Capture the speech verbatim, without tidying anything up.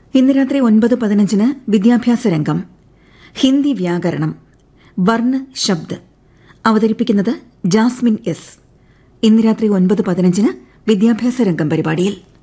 ഇന്ന് രാത്രി ഒൻപത് പതിനഞ്ചിന് വിദ്യാഭ്യാസ രംഗം ഹിന്ദി വ്യാകരണം വർണ്ണ ശബ്ദ് അവതരിപ്പിക്കുന്നത് ജാസ്മിൻ എസ്. ഇന്ന് രാത്രി ഒൻപത് പതിനഞ്ചിന് വിദ്യാഭ്യാസ രംഗം പരിപാടിയിൽ